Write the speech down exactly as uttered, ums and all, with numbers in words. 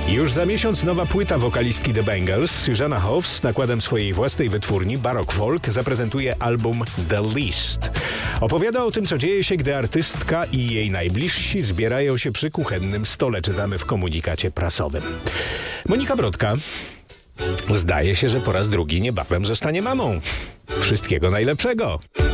Już za miesiąc nowa płyta wokalistki The Bangles. Susanna Hoffs z nakładem swojej własnej wytwórni Baroque Folk zaprezentuje album The List. Opowiada o tym, co dzieje się, gdy artystka i jej najbliżsi zbierają się przy kuchennym stole, czytamy w komunikacie prasowym. Monika Brodka zdaje się, że po raz drugi niebawem zostanie mamą. Wszystkiego najlepszego!